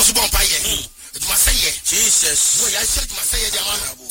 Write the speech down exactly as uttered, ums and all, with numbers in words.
so bon pa ye. You must say ye. Jesus. Wo ya say you must say ye dey man.